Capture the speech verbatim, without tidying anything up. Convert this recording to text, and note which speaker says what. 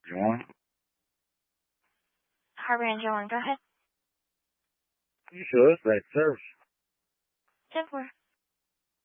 Speaker 1: You want it?
Speaker 2: Harbor Engine one, go ahead.
Speaker 1: You sure it's that service?
Speaker 2: ten four.